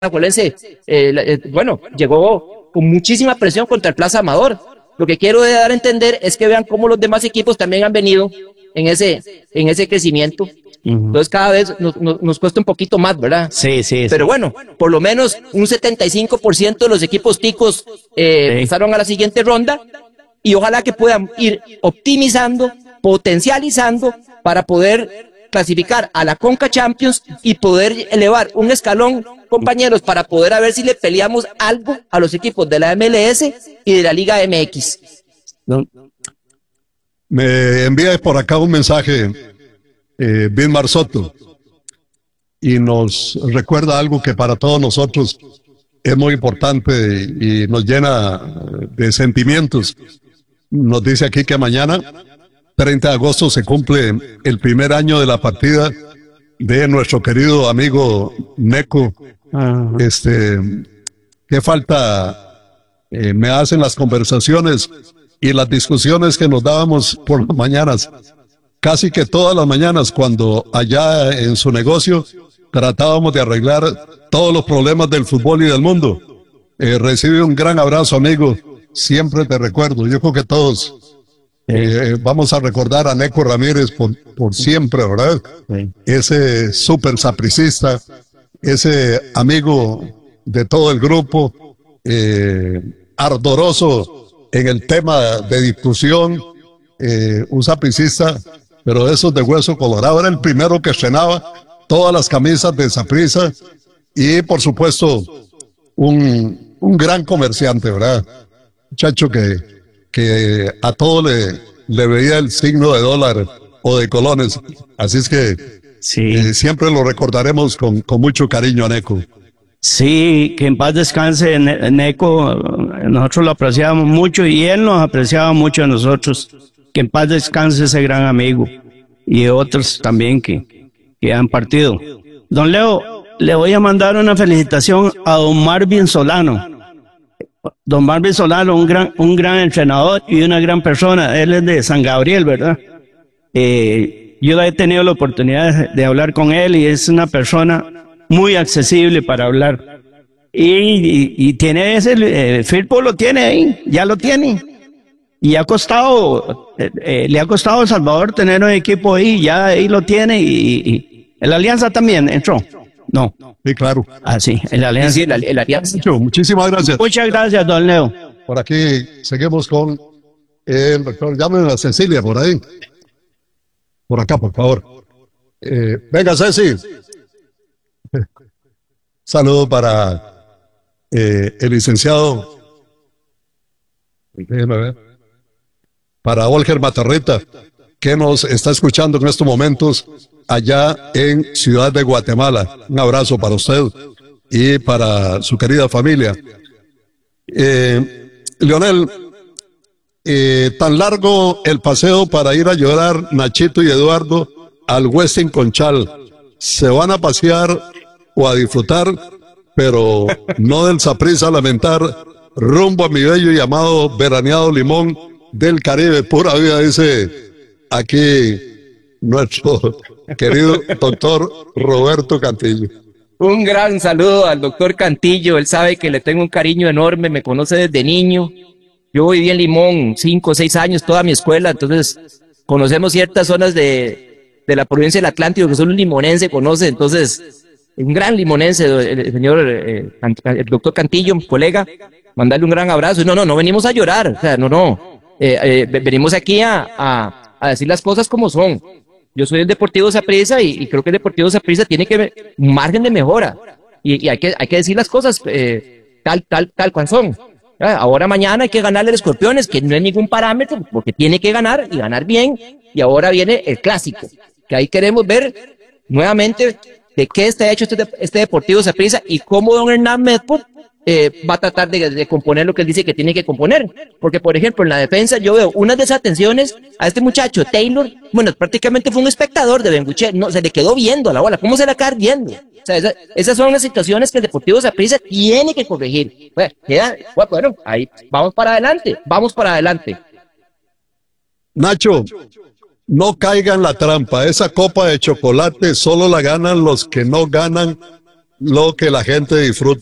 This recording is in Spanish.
Alajuelense, bueno, llegó con muchísima presión contra el Plaza Amador. Lo que quiero dar a entender es que vean cómo los demás equipos también han venido en ese crecimiento. Entonces cada vez nos cuesta un poquito más, ¿verdad? Sí, sí. Pero bueno, por lo menos un 75% de los equipos ticos pasaron a la siguiente ronda y ojalá que puedan ir optimizando, potencializando para poder clasificar a la Conca Champions y poder elevar un escalón, compañeros, para poder a ver si le peleamos algo a los equipos de la MLS y de la Liga MX. Me envía por acá un mensaje Vilmar Soto y nos recuerda algo que para todos nosotros es muy importante y nos llena de sentimientos. Nos dice aquí que mañana 30 de agosto se cumple el primer año de la partida de nuestro querido amigo Neco. Qué falta me hacen las conversaciones y las discusiones que nos dábamos por las mañanas. Casi que todas las mañanas cuando allá en su negocio tratábamos de arreglar todos los problemas del fútbol y del mundo. Recibe un gran abrazo, amigo. Siempre te recuerdo. Yo creo que todos vamos a recordar a Neco Ramírez por siempre, ¿verdad? Sí. Ese súper sapricista, ese amigo de todo el grupo, ardoroso en el tema de discusión, un sapricista, pero esos de hueso colorado. Era el primero que estrenaba todas las camisas de Saprissa y, por supuesto, un gran comerciante, ¿verdad? Muchacho que a todo le veía el signo de dólar o de colones. Así es que sí. Siempre lo recordaremos con mucho cariño a Neco. Sí, que en paz descanse Neco. Nosotros lo apreciábamos mucho y él nos apreciaba mucho a nosotros. Que en paz descanse ese gran amigo y otros también que han partido. Don Leo, le voy a mandar una felicitación a don Marvin Solano. Don Marvin Solano, un gran entrenador y una gran persona. Él es de San Gabriel, ¿verdad? Yo he tenido la oportunidad de hablar con él y es una persona muy accesible para hablar. Y tiene ese, Firpo lo tiene ahí, ya lo tiene. Y le ha costado a El Salvador tener un equipo ahí, ya ahí lo tiene. Y la Alianza también entró. No. Sí, claro. Ah, sí, el Alianza. Sí, el Alianza. Muchísimas gracias. Muchas gracias, don Leo. Por aquí seguimos con el doctor. Llámenme a Cecilia por ahí. Por acá, por favor. Venga, Ceci. Saludo para el licenciado. Déjeme ver. Para Olger Matarrita, que nos está escuchando en estos momentos allá en Ciudad de Guatemala. Un abrazo para usted y para su querida familia. Leonel, tan largo el paseo para ir a llorar Nachito y Eduardo al Westin Conchal. Se van a pasear o a disfrutar, pero no del Saprissa a lamentar, rumbo a mi bello llamado veraneado Limón del Caribe. Pura vida, dice aquí nuestro querido doctor Roberto Cantillo. Un gran saludo al doctor Cantillo. Él sabe que le tengo un cariño enorme, me conoce desde niño. Yo viví en Limón 5 o 6 años, toda mi escuela, entonces conocemos ciertas zonas de la provincia del Atlántico que solo un limonense conoce. Entonces, un gran limonense, el señor, el doctor Cantillo, colega, mandarle un gran abrazo. No venimos a llorar, o sea, venimos aquí a decir las cosas como son. Yo soy el Deportivo Saprissa y creo que el Deportivo Saprissa tiene que un margen de mejora y hay que decir las cosas tal cual son. Ahora mañana hay que ganarle al Escorpiones, que no es ningún parámetro, porque tiene que ganar y ganar bien. Y ahora viene el clásico, que ahí queremos ver nuevamente de qué está hecho este Deportivo Saprissa y cómo don Hernán Medford va a tratar de componer lo que él dice que tiene que componer. Porque, por ejemplo, en la defensa yo veo unas desatenciones a este muchacho, Taylor. Bueno, prácticamente fue un espectador de Benguche, no, se le quedó viendo a la bola. ¿Cómo se la queda viendo? O sea, esas son las situaciones que el Deportivo Saprissa tiene que corregir. Bueno, ahí vamos para adelante. Nacho, no caiga en la trampa. Esa copa de chocolate solo la ganan los que no ganan lo que la gente disfruta.